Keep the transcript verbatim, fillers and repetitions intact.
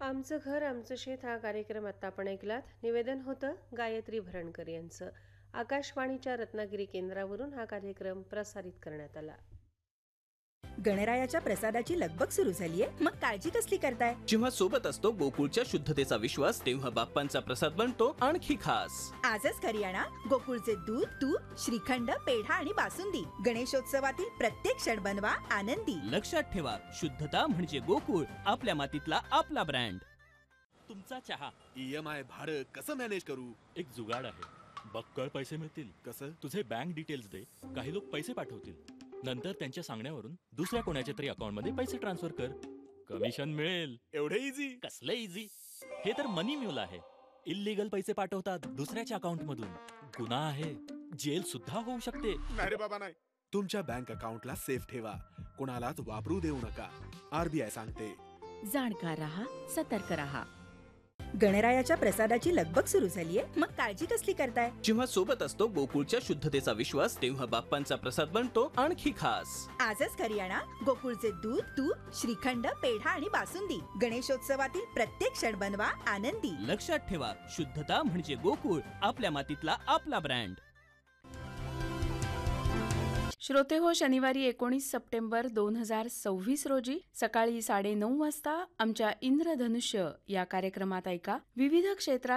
आमचं घर आमचं शेत हा कार्यक्रम आता आपण ऐकलात. निवेदन होतं गायत्री भरणकर यांचं. आकाशवाणीच्या रत्नागिरी केंद्रावरून हा कार्यक्रम प्रसारित करण्यात आला. गणरायाच्या प्रसादाची लगबग सुरू झालीये, मग काळजी कसली करताय? जेव्हा सोबत असतो गोकुळच्या शुद्धतेचा विश्वास, तेव्हा बाप्पांचा प्रसाद बनतो आणखी खास. आजच घरी आणा गोकुळचे दूध, तूप, श्रीखंड, पेढा आणि बासुंदी. गणेशोत्सवातील प्रत्येक क्षण बनवा आनंदी. लक्षात ठेवा, शुद्धता म्हणजे गोकुळ, आपल्या मातीतला आपला ब्रँड. तुमचा चहा. ईएमआय भाडं कसं मॅनेज करू? एक जुगाड आहे, बक्कळ पैसे मिळतील. कसं? तुझे बँक डिटेल्स दे, काही लोक पैसे पाठवतील, नंतर त्यांच्या सांगण्यावरून दुसऱ्या कोणाच्या तरी अकाउंट मध्ये पैसे ट्रान्सफर कर, कमिशन मिळेल. एवढे इझी? कसलं इझी? हे तर मनी म्युल आहे. इल्लीगल पैसे पाठवतात दुसऱ्याच्या अकाउंट मधून, गुन्हा आहे, जेल सुद्धा होऊ शकते. नाही रे बाबा नाही. तुमच्या बँक अकाउंटला सेफ ठेवा, कोणालाच वापरू देऊ नका. आरबीआय सांगते. जाणकार रहा, सतर्क रहा. गणरायाच्या प्रसादाची लगबग सुरू झालीये, मग काळजी कसली करताय? जेव्हा सोबत असतो गोकुळच्या शुद्धतेचा विश्वास, तेव्हा बाप्पांचा प्रसाद बनतो आणखी खास. आजच घरी आणा गोकुळचे दूध, तूप, श्रीखंड, पेढा आणि बासुंदी. गणेशोत्सवातील प्रत्येक क्षण बनवा आनंदी. लक्षात ठेवा, शुद्धता म्हणजे गोकुळ, आपल्या मातीतला आपला ब्रँड. श्रोते हो, शनिवारी एकोणीस सप्टेंबर दोन हजार सव्वीस रोजी सकाळी साडेनऊ वाजता आमच्या इंद्रधनुष्य या कार्यक्रमात ऐका विविध क्षेत्रात